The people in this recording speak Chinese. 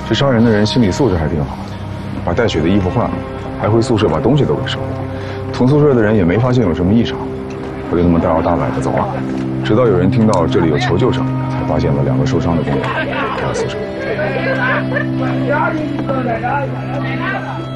这伤人的人心理素质还挺好，把带血的衣服换了，还回宿舍把东西都给收了。同宿舍的人也没发现有什么异常，我就那么大摇大摆的走了。直到有人听到这里有求救声，才发现了2个受伤的工人开了宿舍。